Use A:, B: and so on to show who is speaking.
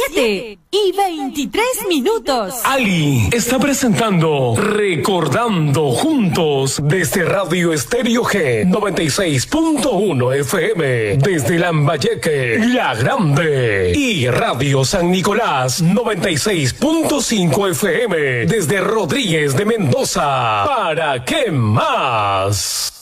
A: 7:23.
B: Ali está presentando Recordando Juntos desde Radio Estéreo G 96.1 FM desde Lambayeque, La Grande, y Radio San Nicolás 96.5 FM desde Rodríguez de Mendoza. ¿Para qué más?